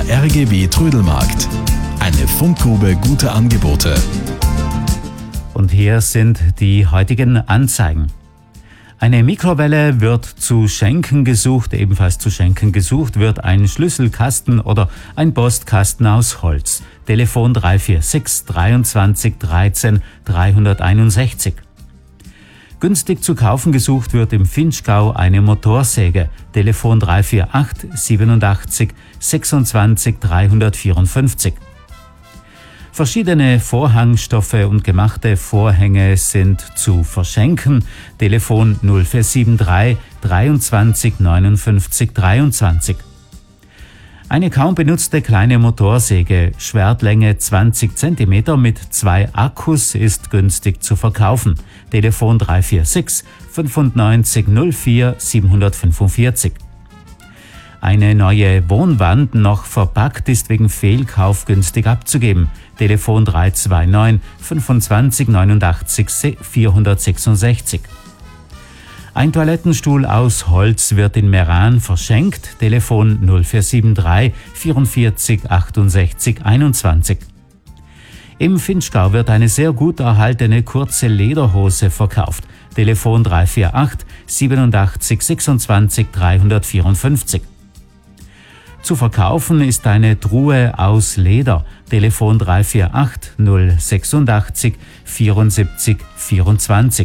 RGW Trödelmarkt. Eine Fundgrube guter Angebote. Und hier sind die heutigen Anzeigen. Eine Mikrowelle wird zu schenken gesucht, ebenfalls zu schenken gesucht wird ein Schlüsselkasten oder ein Postkasten aus Holz. Telefon 346 23 13 361. Günstig zu kaufen gesucht wird im Vinschgau eine Motorsäge. Telefon 348 87 26 354. Verschiedene Vorhangstoffe und gemachte Vorhänge sind zu verschenken. Telefon 0473 23 59 23. Eine kaum benutzte kleine Motorsäge, Schwertlänge 20 cm mit 2 Akkus, ist günstig zu verkaufen. Telefon 346 95 04 745. Eine neue Wohnwand, noch verpackt, ist wegen Fehlkauf günstig abzugeben. Telefon 329 25 89 466. Ein Toilettenstuhl aus Holz wird in Meran verschenkt. Telefon 0473 44 68 21. Im Vinschgau wird eine sehr gut erhaltene kurze Lederhose verkauft. Telefon 348 87 26 354. Zu verkaufen ist eine Truhe aus Leder. Telefon 348 086 74 24.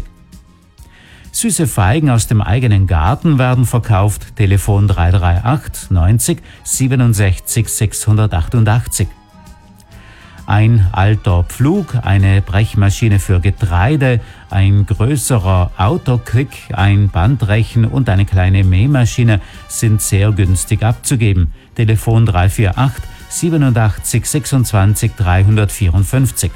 Süße Feigen aus dem eigenen Garten werden verkauft. Telefon 338 90 67 688. Ein alter Pflug, eine Brechmaschine für Getreide, ein größerer Autoquick, ein Bandrechen und eine kleine Mähmaschine sind sehr günstig abzugeben. Telefon 348 87 26 354.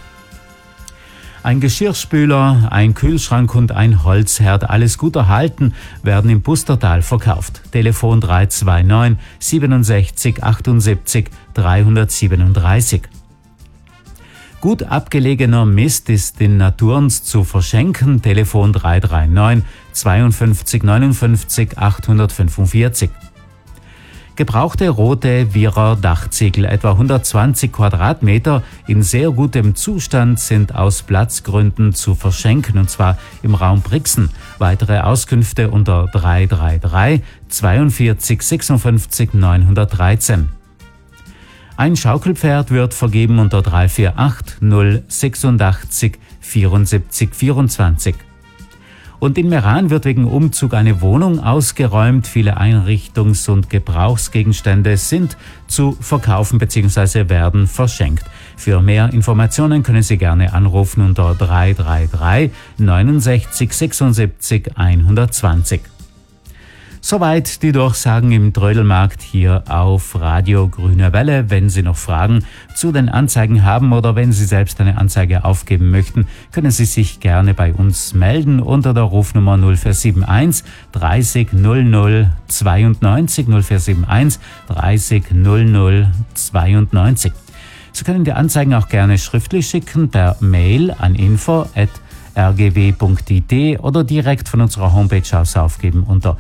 Ein Geschirrspüler, ein Kühlschrank und ein Holzherd, alles gut erhalten, werden im Pustertal verkauft. Telefon 329 67 78 337. Gut abgelegener Mist ist in Naturns zu verschenken. Telefon 339 52 59 845. Gebrauchte rote Wierer Dachziegel, etwa 120 Quadratmeter, in sehr gutem Zustand, sind aus Platzgründen zu verschenken, und zwar im Raum Brixen. Weitere Auskünfte unter 333 42 56 913. Ein Schaukelpferd wird vergeben unter 348 086 74 24. Und in Meran wird wegen Umzug eine Wohnung ausgeräumt. Viele Einrichtungs- und Gebrauchsgegenstände sind zu verkaufen bzw. werden verschenkt. Für mehr Informationen können Sie gerne anrufen unter 333 69 76 120. Soweit die Durchsagen im Trödelmarkt hier auf Radio Grüne Welle. Wenn Sie noch Fragen zu den Anzeigen haben oder wenn Sie selbst eine Anzeige aufgeben möchten, können Sie sich gerne bei uns melden unter der Rufnummer 0471 30 00 92 0471 30 00 92. Sie können die Anzeigen auch gerne schriftlich schicken per Mail an info@rgw.it oder direkt von unserer Homepage aus aufgeben unter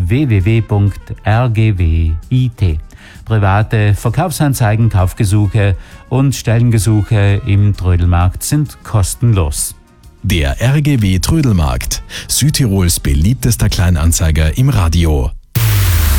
www.rgw.it. Private Verkaufsanzeigen, Kaufgesuche und Stellengesuche im Trödelmarkt sind kostenlos. Der RGW Trödelmarkt, Südtirols beliebtester Kleinanzeiger im Radio.